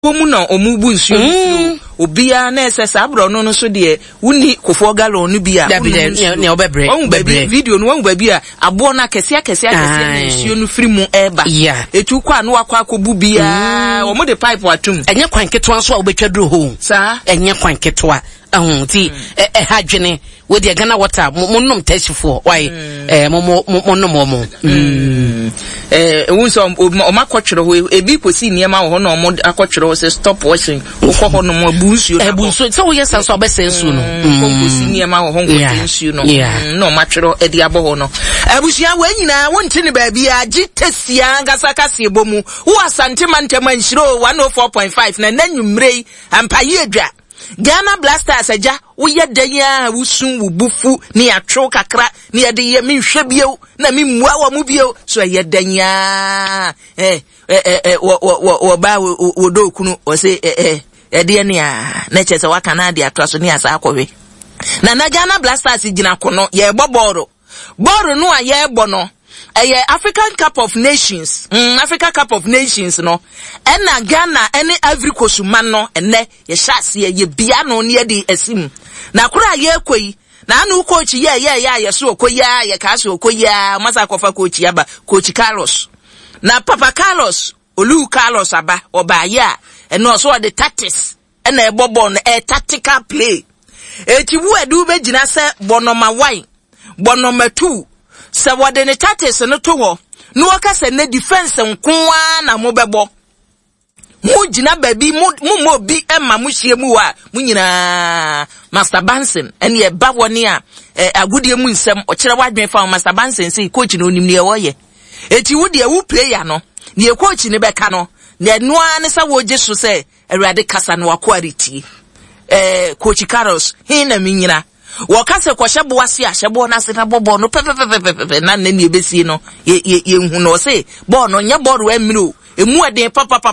Omuna omubu nsuo obia na ese sabro no so de wuni kofo galo no bia ne obebre obebre video no wan babi a abo na kese na nsuo no firi mu eba etu kwa no akwa akobu bia omo de pipe atum enye kwan ketwa so a obetwadro ho sa enye kwan ketwa ti hadwene we de Ghana water monnom tashifo why monnom wunso o makotwere ho ebi kosi niema ho na o akotwere ho say stop washing ukọ ho no mo bunsuo ebunsuo so we yes so obesensu no kosi niema ho nsuo no no matwere e di abo ho no abusia we nyina wonte ne ba bia gitesia ngasa kase bomu wo asante mantema nshiro 104.5 na nanwumrei ampaye adwa Ghana Blasters aja woye danya wusun wubufu ni atwo kakra ni ade ye menhwe bio na memua wa mu bio so ye danya wo ba wo do kunu o se ede ne a na chese waka na ade atwa so ni asa akọwe na Ghana Blasters gina kono ye boboro no a ye bono African Cup of Nations Africa Cup of Nations no ena Ghana ene Ivory Coast man no ene ye hyase ye bia no ne de asim na kura ye koi na anu coach ye so okoya ye ka so okoya masa kofa coach yaba coach Carlos na Papa Carlos Olu Carlos aba oba ya eno so the tactics ena e bobo no tactical play etiwu edu be gina se bonoma 1 bonoma 2 se wode ne tates no to ho no waka se ne defense nkoa na mo bebo mu gina baby mu bi emma mu hie mu wa mu nyina Master Bansen ene ye ba woni a agudie mu nsem o kire wadwen fa Master Bansen say coach no onim ne wo ye eti wo de wo player no ne coach ne beka no ne noa ne sa wo jesu say awurade kasa no quality coach Carlos hin na minyina wakase kwa shabu wasi a shabu na se na bobo no pepepepepe na nani ebesie no ye hu no se bo no nya bodo wa miro emu ade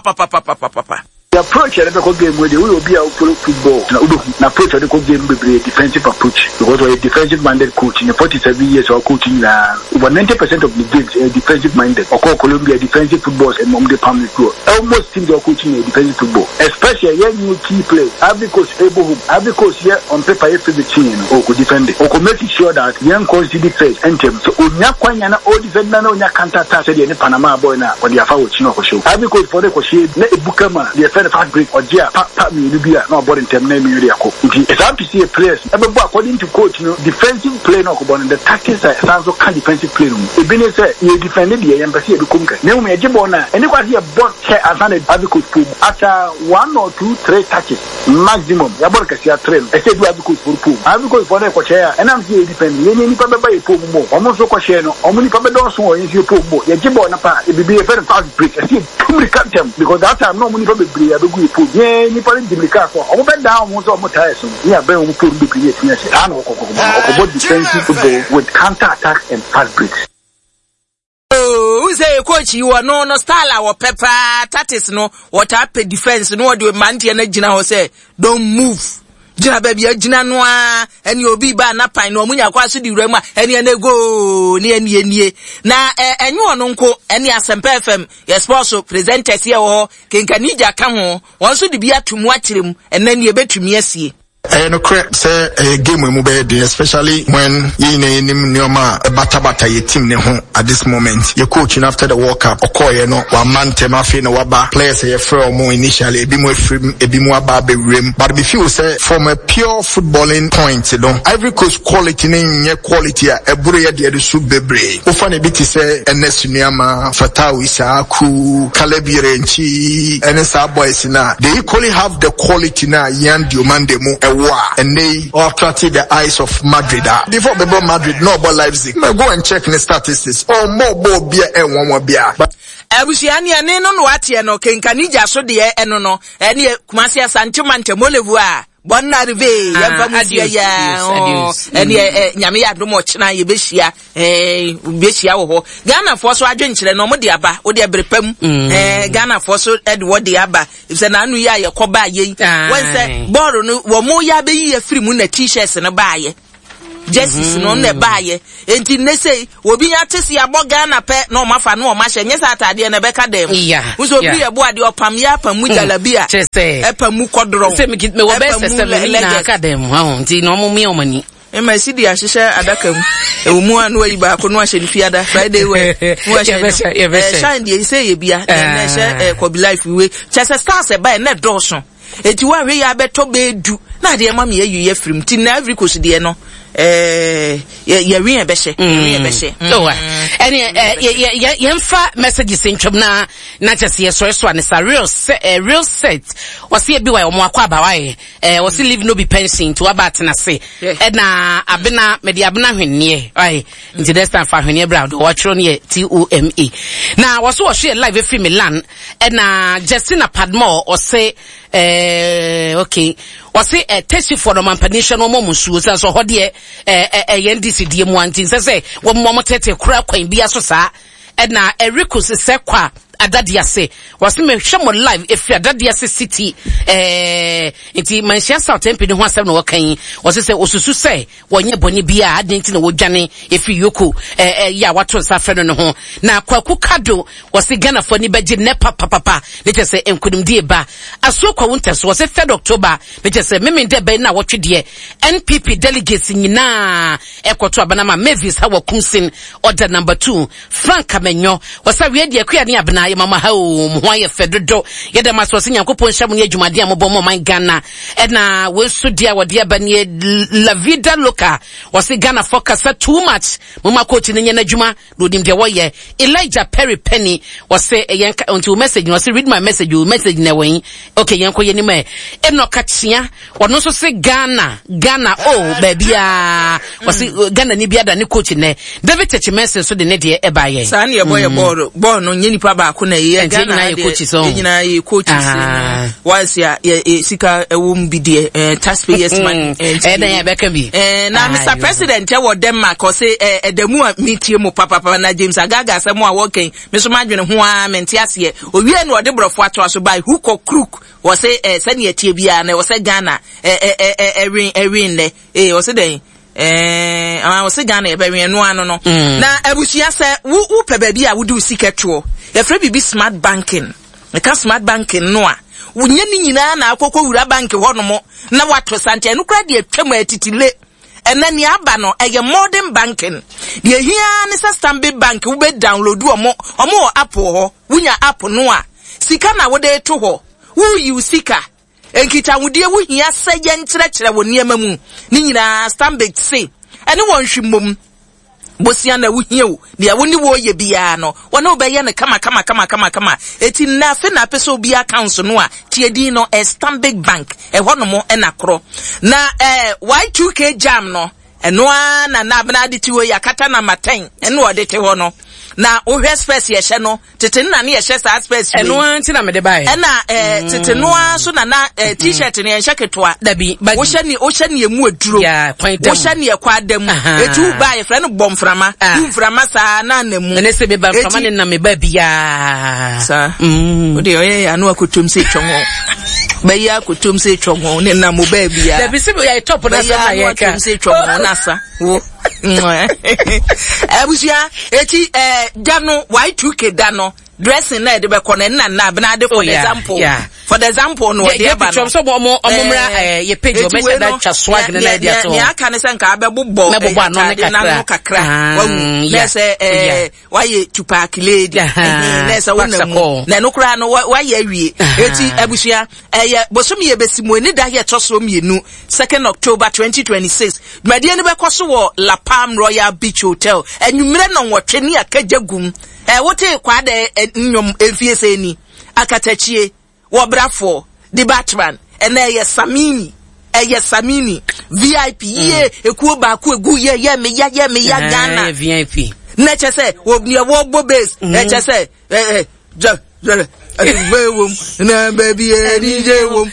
papa The approach at the game where they will be out for football. Now, approach at the game will be a defensive approach because we're a defensive minded coach. In 47 years of coaching, over 90% of the games are defensive minded. Or Colombia defensive football and Mom de Pamela Grow. Almost teams are coaching a defensive football, especially a new key play. Every coach able, every coach here on paper if the team or could defend it or could make sure that young coach did defense and team. So, Unyakwanya all defender no counter attack the Panama boy now or the Afa Chino for show. Every coach for the coach here, Bukama, the fast break or Jia, Pat me, Libya, no boarding term name Yako. It's hard to see a players. According to coach, defensive play no the tactics are also can defensive play. If Bene said you defended the embassy of the Kunka. Now me Jibona, anybody here bought care as an advocate food after 1 or 2, 3 touches maximum. Yaborkasia train. I said we have coach for pool. I have coach for the coach and I'm here defending. You need to buy a pool more. Almost so coacheno, only Papa Dawson or you pool more. Yajibona, it will be a very fast break. I see too many captain because that time no money for the break. Put yeah, ni pari dimika for. O be down mo so mo tire so. Yeah, be we put the create me say. I know about defensive football with counter attack and fast breaks. Oh, say coach you are no style our pepper tatis no what up defense no the man tie na gina ho say don't move. Jina baby agina no a ene obi ba na pan no munya kwa so di wura mu a ene na go ni enie na enye ono nko ene Asempa FM yes sports presenters here ho kenkanija ka ho won so di bia tumu akirem ene ne betumi asie no correct say game we move especially when you nioma bata your team ne ho at this moment your coaching after the World Cup okoye no one man tema fe no waba players ye free mo initially ebi mo aba be rem but if you say from a pure footballing point Ivory Coast quality ne quality a eburu ye de so bebre wo fa na bi ti say enesunuama Fatawu Isaaku Kalebire nchi enesa boys na they equally have the quality na yan diomande mo and they attracted the eyes of Madrid. Before the Madrid, no about Leipzig. Go and check the statistics. Oh, more beer and one more beer. But Ebusiani ane no watie no kenkanija so de eno no ene Kumasi Asante Molevoa bonna rive yamba musia ya ene nyame ya domo china ye behia behia wo ho Ghana for so adwenkyere no mo de aba wo de brepam Ghana for so ed wo de aba if say na anu ya ye koba ye when say ball no wo mo ya be yi free mu na t-shirts no ba ye justice no na baaye enti ne sei obi nya tese aboga na pe na o mafa na o ma hye nyesa atade na beka dem uzo obi ye bo ade opam ya pamu jalabia epamu kodro se me wo be se me na academy ha nti no mo mi o mani Ema si di ahihye adaka mu ewumu anu ayi ba ko no ahye fiada Friday we mu ahye shine di say ye bia na hye Kobe Life we chese stars e ba na dosho eti wa hwe ya beto be du na de ma me ye film ti na every course de no ye wi e be hye oh any yemfa messages intwom na chese ye so ne sa real set wasi e bi wa omo akwa ba wa wasi live no be pension to about na say na abena me de abena hwennie ai nti this time fa hwennie bra do watchro ne TOME na waso wo share live fi Milan na Justina Padmore o say okay wasi test for the manipulation no mo so so ho de NDC die mu antin say wo mo tete kura kwan bia so saa na Ericus se kwa adadiase wasi me hwemo live efi adadiase city enti manhia south mp ne ho asem no wakan wasi se osusu se wonye boni bia adenti na wodwane efi yoko ya wato safre no ho na kwaku kado wasi Ghana fo ni beje ne papa ne tese enkudumdie ba aso kwa wonteso wasi 3 October ne tese memende be na wotwede NPP delegates nyina ekoto abanama Mavis hawa kunsin order number 2 Frank Kamenyo wasa wie de akua ne abena mama ha o mo aye fedodo ye de maso se nyankopon hya mo ne adwumade amobɔ mo man Ghana na we so dia wode abane la vida loca wasi Ghana focus too much mama coach ne nyana adwuma do dim de wo ye Elijah Perry Penny wasi yenka until message wasi read my message you message na wen okay yenko ye ni me enoka tia wono so se Ghana oh babia wasi Ghana ni bia da ne coach ne David Techimense so de ne de e ba ye sa ne ye boy no nyeni pa ba ko na ye Ghana ye coaches on nyina ye coaches once ya sika ewum bi de taxpayers money na ya beka bi na Mr President e wo Denmark o say edemu a meetie mo papa na James Agaga asem a working me so madwene ho a mente ase owie na ode brofo ato aso by hook or crook wo say sane etie bia na wo say Ghana ewin ne wo say den wo say Ghana ewin no ano no na abusia se wo pe ba bia wo du siketwo e fra bibi smart banking e ka smart banking no a wonya ni nyina na akokɔ wura bank ho no mo na wato sante no kra de atwam atitile ena ni aba no eye modern banking de hia ne Stanbic Bank wo be download omo app ho wunya app no a sika na wo de to ho wo yu sika enkita wudie wo hia sɛgye nkyerɛkyerɛ wo niema mu ni nyina Stanbic say ene won hwimom bosia na wuhie wo dia woni wo ye bia no wona obeye ne kama eti na fe na pese obi account no a tiedi no Stanbic Bank ho no mo na kro na Y2K jam no eno na abna de ti wo yakata na maten eno ode te ho no na ohwe space ye hye no tete na ne ye hye sa space eno anti na me de bae na tete no so na t-shirt ne ye hye ketoa dabi wo hye ne emu aduro wo hye ne kwa adam etu bae fra no bomframa mframa sa na namu ne se be ba mframa ne na me ba bia sa o de oye ya no akotum se twonwo ba ya akotum se twonwo ne na mo ba bia dabi se ya top na sa na ye ka se twonwo na sa wo abusia eti dano Y2K dano dressing na de be kono na abena de for example no de ba no so omomra ye page o be that cha swag na dia so ne aka ne senka abebobbo na kakra wawu na se waye tupac lady na se wonamu na no kra no waye awie eti abusia bosom ye besimo ni da ye toso mienu 2nd October 2026 medie ne be koso wo La Palm Royal Beach Hotel enwumre no nwotwe ni akagagum wote kwa de nyom emfiese ni akatachie wobrafo the Batman ena ye samini VIP ye ekuo ba ku egu ye me ya Ghana VIP na chese wo bo base chese wom na baby DJ wom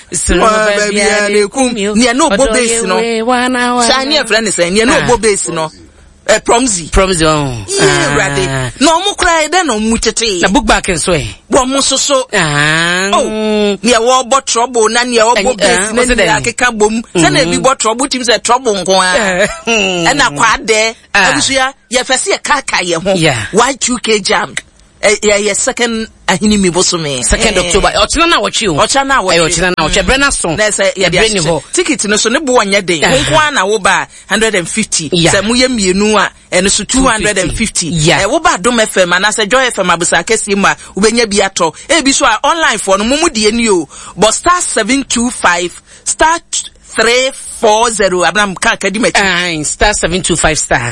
baby kum ni no bo base no shani e friend say ni no bo base no Promzi yeah ready no mo cry then no mutete na book back nso e wo mo soso ne wo bo trouble na ne wo bo base na ne akeka bom se na bi bo trouble tim say trouble nko a na kwa de abusua ye fese ye kaka ye ho Y2K jam yeah second ahini mi bosome 2nd October ochina na wachi o ochina na wachi brena so na say ya breni ho ticket no so ne bo anya den nko na wo ba 150 say mu ye mienu a eno so 250 wo ba Dom FM na say Joy FM abusa kesi ma ubenya bi ato e bi so online for no mu de ni o but star 725 star 340 Abraham ka academy star 725 star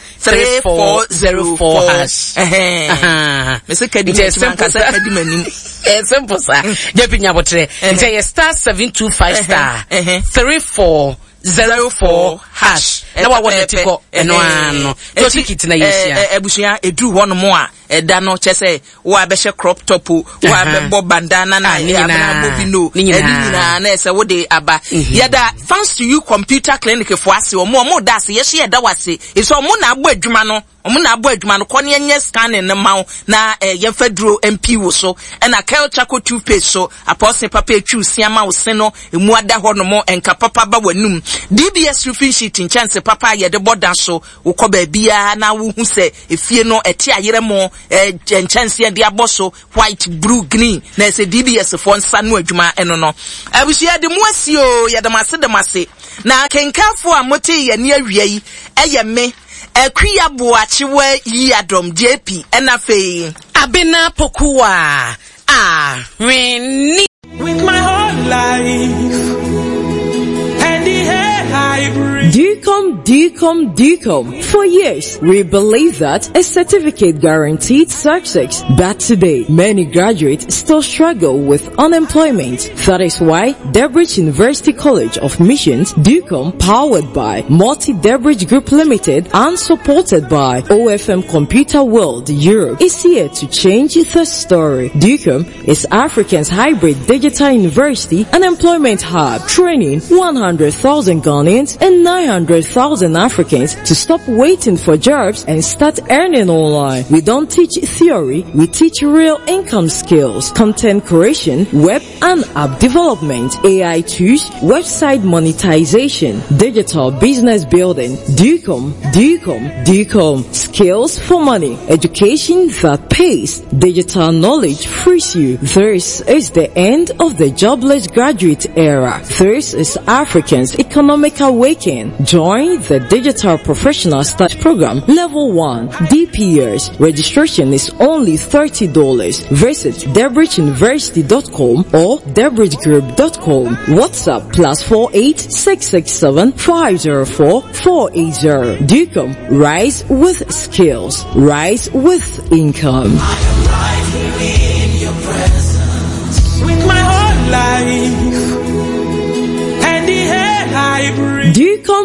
3404 hash me say academy man ka say academy ni simple sir jepinya botre nje star 725 star 3404 hash na wa wona tiko eno ano yo ticket na yesia ebusia edu hono mo a eda no chese wa be she crop top wa be bo bandana na abana bobino ni nyina na ese wo de aba yada thanks to you computer clinic for ase o mo da ase ye she eda wase so mo na agbo adwuma no kone enye scanning na mawo na yemfa duro MP wo so na Kyle Chaco toothpaste so apostle papa etwu siama wo se no emu ada ho no mo enka papa ba wanum DBS roofing sheet chance papa ye de boda so wo ko ba bia na wo hu se efie no ete ayere mo chance de aboso white blue green na se DBS fo nsa no adwuma eno no abusia de mu asio ye de mase na kenkafo a moti ye ne awia yi eye me Akuya Boachiwa Yadom JP NFA Abena Pokuwa Rini with my whole life and the air I breathe. DCOM. For years, we believe that a certificate guaranteed success. But today, many graduates still struggle with unemployment. That is why Debridge University College of Missions, DCOM, powered by Multi-Debridge Group Limited and supported by OFM Computer World Europe, is here to change the story. DCOM is Africa's hybrid digital university and employment hub, training 100,000 Ghanaians and 900,000 Africans to stop waiting for jobs and start earning online. We don't teach theory, we teach real income skills, content creation, web and app development, AI tools, website monetization, digital business building. DCOM. Skills for money, education that pays, digital knowledge frees you. This is the end of the jobless graduate era. This is Africans' economic awakening. Join the Digital Professional Start Program Level 1 DPS. Registration is only $30. Visit DebridgeUniversity.com or DebridgeGroup.com. WhatsApp +48 667 504 480. DCOM. Rise with skills. Rise with income. I am right here in your presence with my whole life and the air I breathe.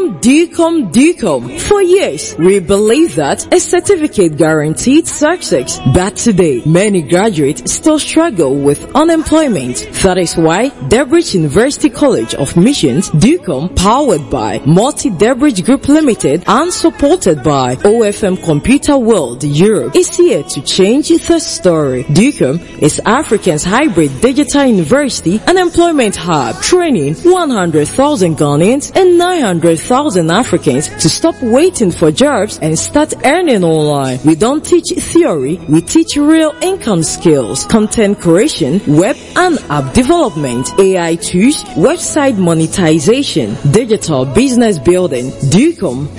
DCOM. For years, we believe that a certificate guaranteed success. But today, many graduates still struggle with unemployment. That is why Debridge University College of Missions, DCOM, powered by Multi-Debridge Group Limited and supported by OFM Computer World Europe, is here to change the story. DCOM is Africa's hybrid digital university and employment hub, training 100,000 Ghanaians and 900,000 Africans to stop waiting for jobs and start earning online. We don't teach theory, we teach real income skills, content creation, web and app development, AI tools, website monetization, digital business building. DCOM.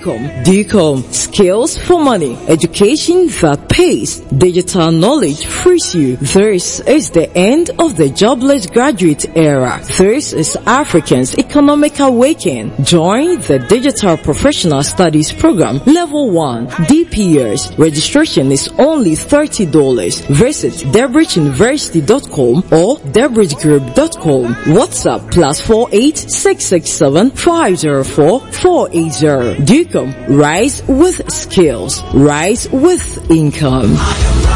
Skills for money, education that pays, digital knowledge frees you. This is the end of the jobless graduate era. This is Africans' economic awakening. Join the Digital Professional Studies Program Level 1 DPS. Registration is only $30. Visit DebridgeUniversity.com or DebridgeGroup.com. WhatsApp +48 667 504 480. DCOM. Rise with skills. Rise with income.